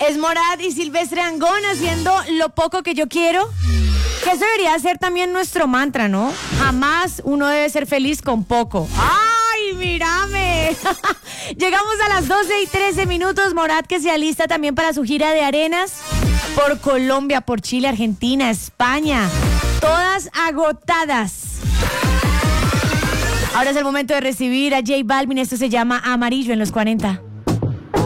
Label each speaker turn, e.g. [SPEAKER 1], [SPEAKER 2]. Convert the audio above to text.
[SPEAKER 1] Es Morat y Silvestre Dangond haciendo Lo poco que yo quiero. Que eso debería ser también nuestro mantra, ¿no? Jamás uno debe ser feliz con poco. ¡Ay, mírame! Llegamos a las 12:13. Morat que se alista también para su gira de arenas por Colombia, por Chile, Argentina, España. Todas agotadas. Ahora es el momento de recibir a J Balvin. Esto se llama Amarillo en los 40.